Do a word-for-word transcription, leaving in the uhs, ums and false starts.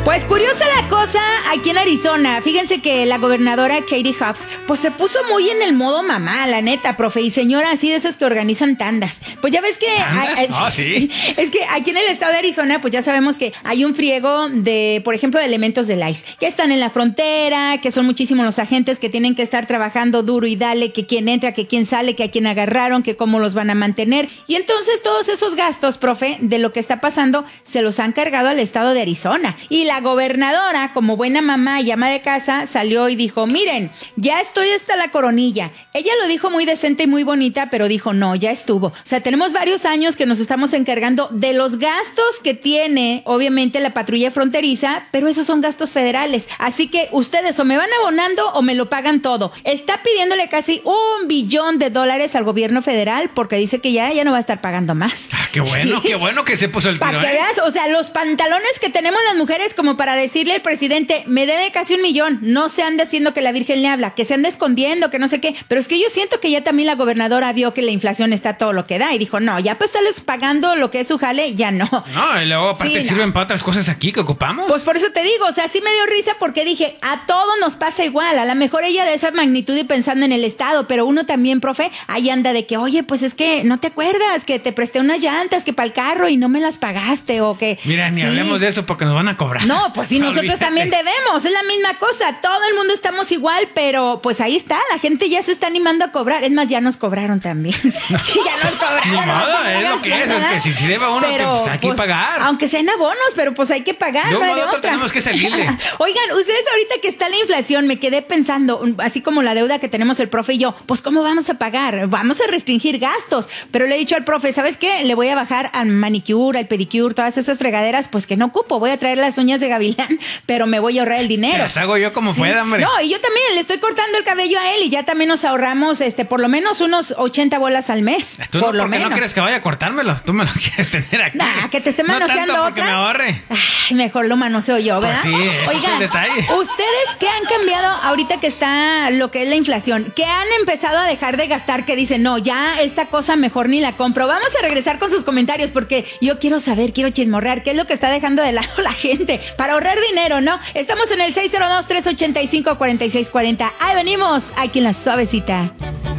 Pues curiosa la cosa aquí en Arizona. Fíjense que la gobernadora Katie Hobbs pues se puso muy en el modo mamá, la neta, profe, y señora así de esas que organizan tandas. Pues ya ves que ¿Tandas? hay, Oh, sí. Es que aquí en el estado de Arizona pues ya sabemos que hay un friego de, por ejemplo, de elementos del ICE que están en la frontera, que son muchísimos los agentes que tienen que estar trabajando duro y dale, que quién entra, que quién sale, que a quién agarraron, que cómo los van a mantener. Y entonces todos esos gastos, profe, de lo que está pasando, se los han cargado al estado de Arizona. Y la gobernadora, como buena mamá y ama de casa, salió y dijo, miren, ya estoy hasta la coronilla. Ella lo dijo muy decente y muy bonita, pero dijo, no, ya estuvo. O sea, tenemos varios años que nos estamos encargando de los gastos que tiene, obviamente, la patrulla fronteriza, pero esos son gastos federales. Así que ustedes o me van abonando o me lo pagan todo. Está pidiéndole casi un billón de dólares al gobierno federal porque dice que ya, ya no va a estar pagando más. Ah, qué bueno, Sí. qué bueno que se puso el tiro. Para que ¿eh? veas, o sea, los pantalones que tenemos las mujeres como para decirle al presidente, me debe casi un millón, no se anda haciendo que la Virgen le habla, que se anda escondiendo, que no sé qué, pero es que yo siento que ya también la gobernadora vio que la inflación está todo lo que da y dijo, no, ya pues estarles pagando lo que es su jale, ya no. No, y luego aparte Sí, sirven no. para otras cosas aquí que ocupamos. Pues por eso te digo, o sea, sí me dio risa porque dije, a todos nos pasa igual, a lo mejor ella de esa magnitud y pensando en el estado, pero uno también, profe, ahí anda de que, oye, pues es que no te acuerdas que te presté unas llantas que para el carro y no me las pagaste o que... Mira, ni Sí. hablemos de eso porque nos van a cobrar. No, pues sí, nosotros Olvídate. también debemos, es la misma cosa, todo el mundo estamos igual, pero pues ahí está, la gente ya se está animando a cobrar, es más, ya nos cobraron también. Sí, ya nos cobraron. Ni no modo, nos es lo que es, digas es que si se debe a uno, Pero, que, pues, hay que pues, pagar. Aunque sean abonos, pero pues hay que pagar, De no un hay modo de u otro otra. tenemos que salirle. Oigan, ustedes ahorita que está la inflación, me quedé pensando, así como la deuda que tenemos el profe y yo, pues ¿cómo vamos a pagar? Vamos a restringir gastos, pero le he dicho al profe, ¿sabes qué? Le voy a bajar al manicure, al pedicure, todas esas fregaderas, pues que no ocupo, voy a traer las uñas de gavilán, pero me voy a ahorrar el dinero. Que las hago yo como Sí. pueda, hombre. No, y yo también le estoy cortando el cabello a él y ya también nos ahorramos este por lo menos unos ochenta bolas al mes. Tú por no, lo porque menos. no quieres que vaya a cortármelo. Tú me lo quieres tener aquí. Nah, que te esté No manoseando tanto porque otra. me ahorre. Ay, mejor lo manoseo yo, ¿verdad? Pues sí, ese es el detalle. ¿ustedes qué han cambiado ahorita que está lo que es la inflación? ¿Qué han empezado a dejar de gastar que dicen, no, ya esta cosa mejor ni la compro? Vamos a regresar con sus comentarios porque yo quiero saber, quiero chismorrear qué es lo que está dejando de lado la gente para ahorrar dinero, ¿no? Estamos en el seis cero dos, tres ocho cinco, cuatro seis cuatro cero. Ahí venimos, aquí en La Suavecita.